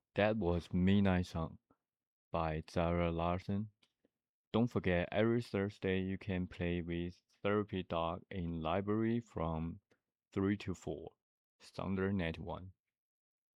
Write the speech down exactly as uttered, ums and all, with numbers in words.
That was Midnight Sun by Zara Larson. Don't forget, every Thursday you can play with Therapy Dog in library from three to four. Thunder Net one.